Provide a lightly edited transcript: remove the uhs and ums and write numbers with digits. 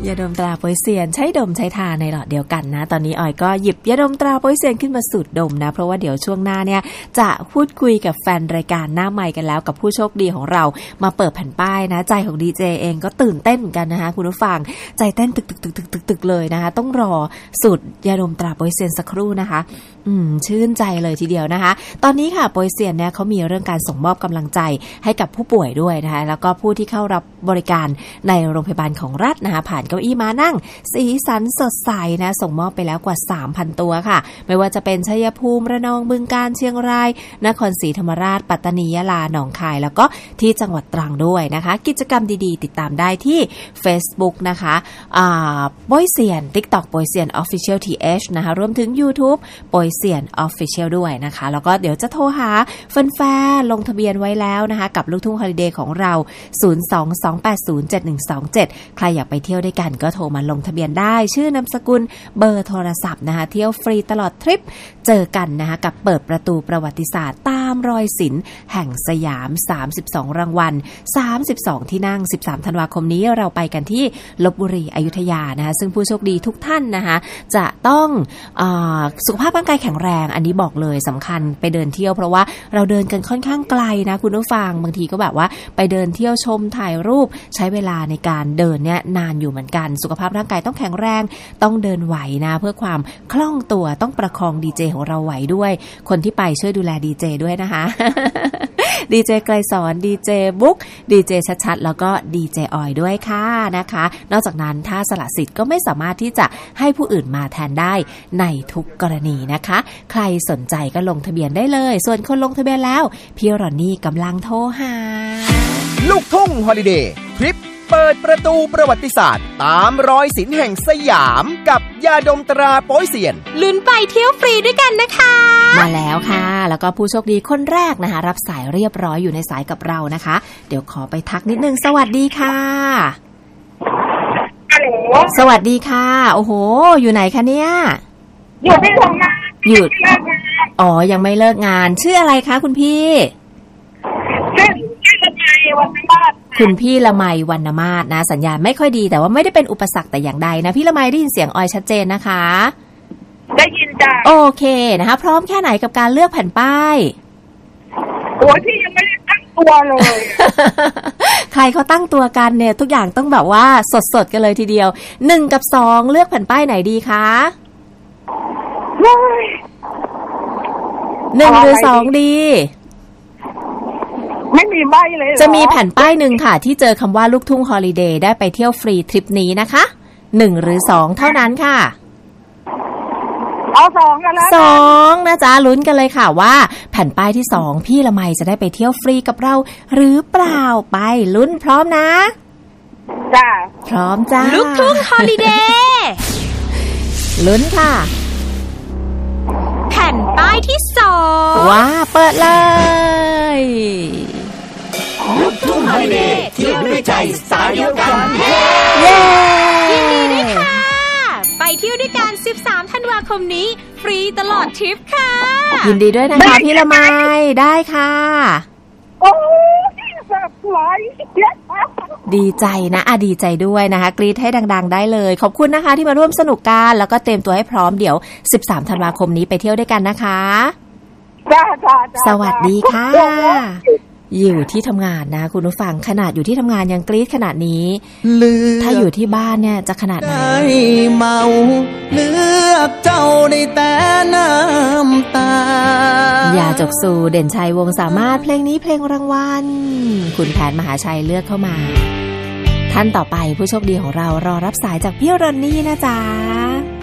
ยาดมตราโป๊ยเซียนใช้ดมใช้ทาในหลอดเดียวกันนะตอนนี้ออยก็หยิบยาดมตราโป๊ยเซียนขึ้นมาสูดดมนะเพราะว่าเดี๋ยวช่วงหน้าเนี่ยจะพูดคุยกับแฟนรายการหน้าไมค์กันแล้วกับผู้โชคดีของเรามาเปิดแผ่นป้ายนะใจของดีเจเองก็ตื่นเต้นเหมือนกันนะคะคุณผู้ฟังใจเต้นตึกๆเลยนะคะต้องรอสูตรยาดมตราโป๊ยเซียนสักครู่นะคะชื่นใจเลยทีเดียวนะคะตอนนี้ค่ะโป๊ยเซียนเนี่ยเขามีเรื่องการส่งมอบกำลังใจให้กับผู้ป่วยด้วยนะคะแล้วก็ผู้ที่เข้ารับบริการในโรงพยาบาลของรัฐนะคะผ่านเก้าอี้ม้านั่งสีสันสดใสนะส่งมอบไปแล้วกว่า 3,000 ตัวค่ะไม่ว่าจะเป็นชัยภูมิระนองบึงกาฬเชียงรายนครศรีธรรมราชปัตตานียะลาหนองคายแล้วก็ที่จังหวัดตรังด้วยนะคะกิจกรรมดีๆติดตามได้ที่ Facebook นะคะโป๊ยเซียน TikTok โป๊ยเซียน Official TH นะคะรวมถึง YouTube โป๊ยเซียน Official ด้วยนะคะแล้วก็เดี๋ยวจะโทรหาแฟนๆลงทะเบียนไว้แล้วนะคะกับลูกทุ่งฮอลิเดย์ของเรา022807127ใครอยากไปเที่ยวด้วยกันก็โทรมาลงทะเบียนได้ชื่อนามสกุลเบอร์โทรศัพท์นะคะเที่ยวฟรีตลอดทริปเจอกันนะคะกับเปิดประตูประวัติศาสตร์ตามรอยศิลป์แห่งสยาม32รางวัล32ที่นั่ง13ธันวาคมนี้เราไปกันที่ลพบุรีอยุธยานะคะซึ่งผู้โชคดีทุกท่านนะคะจะต้องสุขภาพร่างกายแข็งแรงอันนี้บอกเลยสำคัญไปเดินเที่ยวเพราะว่าเราเดินกันค่อนข้างไกลนะคุณผู้ฟังบางทีก็แบบว่าไปเดินเที่ยวชมถ่ายรูปใช้เวลาในการเดินเนี่ยนานอยู่เหมือนกันสุขภาพร่างกายต้องแข็งแรงต้องเดินไหวนะเพื่อความคล่องตัวต้องประคองดีเจของเราไหวด้วยคนที่ไปช่วยดูแลดีเจด้วยนะคะดีเจไกลสอนดีเจบุ๊กดีเจชัดๆแล้วก็ดีเจออยด้วยค่ะนะคะนอกจากนั้นถ้าสละสิทธิ์ก็ไม่สามารถที่จะให้ผู้อื่นมาแทนได้ในทุกกรณีนะคะใครสนใจก็ลงทะเบียนได้เลยส่วนคนลงทะเบียนแล้วพี่รอนนี่กำลังโทรหาลูกทุ่งฮอลิเดย์ทริปเปิดประตูประวัติศาสตร์ตามรอยศิลป์แห่งสยามกับยาดมตราโป๊ยเซียนลุ้นไปเที่ยวฟรีด้วยกันนะคะมาแล้วค่ะแล้วก็ผู้โชคดีคนแรกนะคะรับสายเรียบร้อยอยู่ในสายกับเรานะคะเดี๋ยวขอไปทักนิดนึงสวัสดีค่ะฮัลโหลสวัสดีค่ะโอ้โหอยู่ไหนคะเนี่ยอยู่ที่ทำงานอยู่อ๋อยังไม่เลิกงานชื่ออะไรคะคุณพี่คุณพี่ละไมวรรณมาศนะสัญญาณไม่ค่อยดีแต่ว่าไม่ได้เป็นอุปสรรคแต่อย่างใดนะพี่ละไมได้ยินเสียงออยชัดเจนนะคะได้ยินจ้ะโอเคนะคะพร้อมแค่ไหนกับการเลือกแผ่นป้ายโอ้ที่ยังไม่ได้ตั้งตัวเลยใครเขาตั้งตัวกันเนี่ยทุกอย่างต้องแบบว่าสดๆกันเลยทีเดียว1กับ2เลือกแผ่นป้ายไหนดีคะ1หรือ2ดีไม่มีใบเลยจะมีแผ่นป้ายหนึ่งค่ะที่เจอคำว่าลูกทุ่งฮอลิเดย์ได้ไปเที่ยวฟรีทริปนี้นะคะ1หรือ2เท่านั้นค่ะเอา2กันแล้ว 2นะจ๊ะลุ้นกันเลยค่ะว่าแผ่นป้ายที่2พี่ละไมจะได้ไปเที่ยวฟรีกับเราหรือเปล่าไปลุ้นพร้อมนะจ้าพร้อมจ้าลูกทุ่งฮอลิเดย์ลุ้นค่ะแผ่นป้ายที่2 ว้าเปิดเลยลูกทุ่งฮอลิเดย์เที่ยวด้วยใจสายเดียวกันเย้ยินดีด้วยค่ะไปเที่ยวด้วยกัน13ธันวาคมนี้ฟรีตลอดทริปค่ะยินดีด้วยนะคะพี่ละไมได้ค่ะโอ้ยเซอร์ไพรส์ดีใจนะดีใจด้วยนะคะกรี๊ดให้ดังๆได้เลยขอบคุณนะคะที่มาร่วมสนุกกันแล้วก็เตรียมตัวให้พร้อมเดี๋ยว13ธันวาคมนี้ไปเที่ยวด้วยกันนะคะจ้าสวัสดีค่ะอยู่ที่ทำงานนะคุณผู้ฟังขนาดอยู่ที่ทำงานยังกรี๊ดขนาดนี้ถ้าอยู่ที่บ้านเนี่ยจะขนาดไหนเมาเลือกเจ้าได้แต่น้ำตาอย่าจกสู่เด่นชัยวงสามารถเพลงนี้เพลงรางวัลคุณแผนมหาชัยเลือกเข้ามาท่านต่อไปผู้โชคดีของเรารอรับสายจากพี่รอนนี่นะจ๊ะ